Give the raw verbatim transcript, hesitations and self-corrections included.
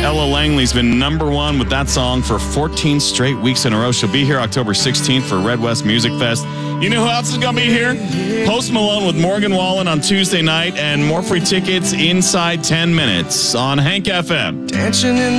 Ella Langley's been number one with that song for fourteen straight weeks in a row. She'll be here October sixteenth for Red West Music Fest. You know who else is going to be here? Post Malone with Morgan Wallen on Tuesday night, and more free tickets inside ten minutes on Hank F M. Dancing in